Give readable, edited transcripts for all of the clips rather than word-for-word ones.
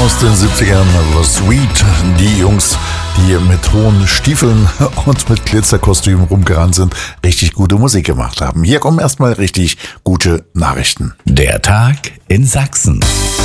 aus den 70ern, The Sweet, die Jungs, die mit hohen Stiefeln und mit Glitzerkostümen rumgerannt sind, richtig gute Musik gemacht haben. Hier kommen erstmal richtig gute Nachrichten. Der Tag in Sachsen.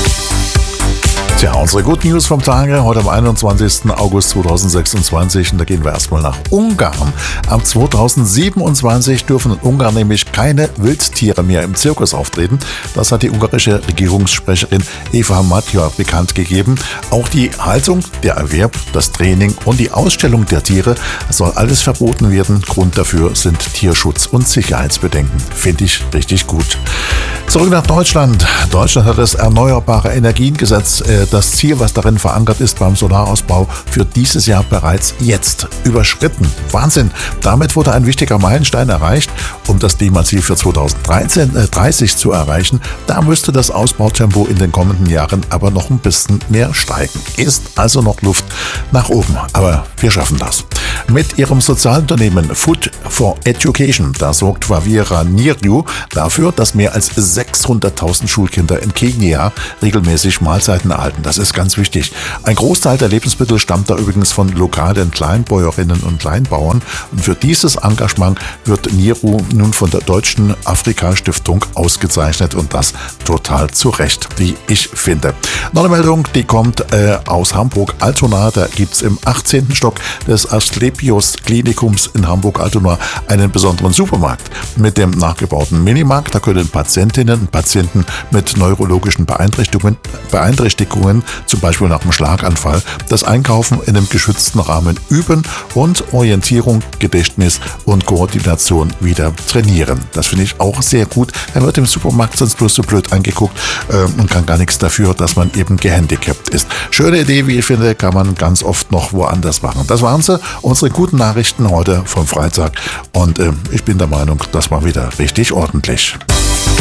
Tja, unsere Good News vom Tage heute am 21. August 2026 und da gehen wir erstmal nach Ungarn. Ab 2027 dürfen in Ungarn nämlich keine Wildtiere mehr im Zirkus auftreten. Das hat die ungarische Regierungssprecherin Eva Matjor bekannt gegeben. Auch die Haltung, der Erwerb, das Training und die Ausstellung der Tiere soll alles verboten werden. Grund dafür sind Tierschutz- und Sicherheitsbedenken. Finde ich richtig gut. Zurück nach Deutschland. Deutschland hat das Erneuerbare Energiengesetz, das Ziel, was darin verankert ist30 beim Solarausbau, für dieses Jahr bereits jetzt überschritten. Wahnsinn! Damit wurde ein wichtiger Meilenstein erreicht. Um das Klimaziel für 2030 zu erreichen, da müsste das Ausbautempo in den kommenden Jahren aber noch ein bisschen mehr steigen. Ist also noch Luft nach oben, aber wir schaffen das. Mit ihrem Sozialunternehmen Food for Education, da sorgt Favira Nirju dafür, dass mehr als 600.000 Schulkinder in Kenia regelmäßig Mahlzeiten erhalten. Das ist ganz wichtig. Ein Großteil der Lebensmittel stammt da übrigens von lokalen Kleinbäuerinnen und Kleinbauern. Und für dieses Engagement wird Niru nun von der Deutschen Afrika-Stiftung ausgezeichnet und das total zu Recht, wie ich finde. Noch eine Meldung, die kommt aus Hamburg-Altona. Da gibt es im 18. Stock des Asklepios Klinikums in Hamburg-Altona einen besonderen Supermarkt mit dem nachgebauten Minimarkt. Da können Patientinnen und Patienten mit neurologischen Beeinträchtigungen, zum Beispiel nach einem Schlaganfall, das Einkaufen in einem geschützten Rahmen üben und Orientierung, Gedächtnis und Koordination wieder trainieren. Das finde ich auch sehr gut. Er wird im Supermarkt sonst bloß so blöd angeguckt und kann gar nichts dafür, dass man eben gehandicapt ist. Schöne Idee, wie ich finde, kann man ganz oft noch woanders machen. Das waren sie, unsere guten Nachrichten heute vom Freitag und ich bin der Meinung, das war wieder richtig ordentlich.